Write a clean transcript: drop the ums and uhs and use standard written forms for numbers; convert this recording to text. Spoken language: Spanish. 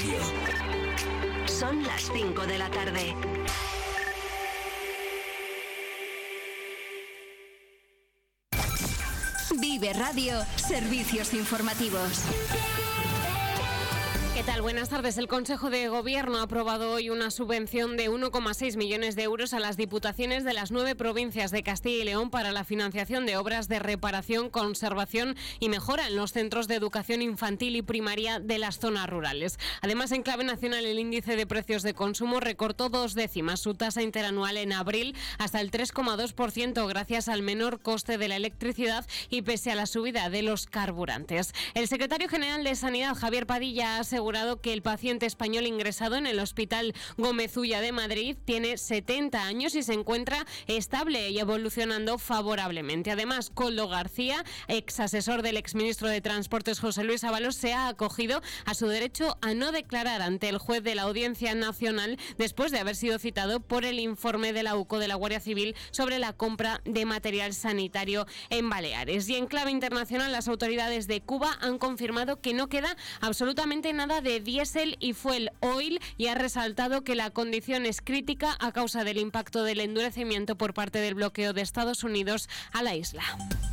Radio. Son las 5 de la tarde. Vive Radio, servicios informativos. ¿Qué tal? Buenas tardes. El Consejo de Gobierno ha aprobado hoy una subvención de 1,6 millones de euros a las diputaciones de las 9 provincias de Castilla y León para la financiación de obras de reparación, conservación y mejora en los centros de educación infantil y primaria de las zonas rurales. Además, en clave nacional, el índice de precios de consumo recortó 2 décimas su tasa interanual en abril hasta el 3,2% gracias al menor coste de la electricidad y pese a la subida de los carburantes. El secretario general de Sanidad, Javier Padilla, ha asegurado que el paciente español ingresado en el Hospital Gómez Ulla de Madrid tiene 70 años y se encuentra estable y evolucionando favorablemente. Además, Koldo García, ex asesor del exministro de Transportes José Luis Ábalos, se ha acogido a su derecho a no declarar ante el juez de la Audiencia Nacional después de haber sido citado por el informe de la UCO de la Guardia Civil sobre la compra de material sanitario en Baleares. Y en clave internacional, las autoridades de Cuba han confirmado que no queda absolutamente nada de diésel y fuel oil y ha resaltado que la condición es crítica a causa del impacto del endurecimiento por parte del bloqueo de Estados Unidos a la isla.